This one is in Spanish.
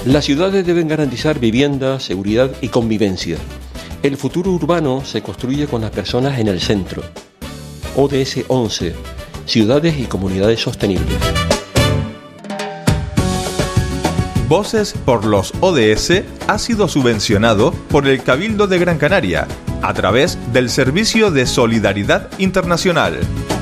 Las ciudades deben garantizar vivienda, seguridad y convivencia. El futuro urbano se construye con las personas en el centro. ODS 11. Ciudades y comunidades sostenibles. Voces por los ODS ha sido subvencionado por el Cabildo de Gran Canaria a través del Servicio de Solidaridad Internacional.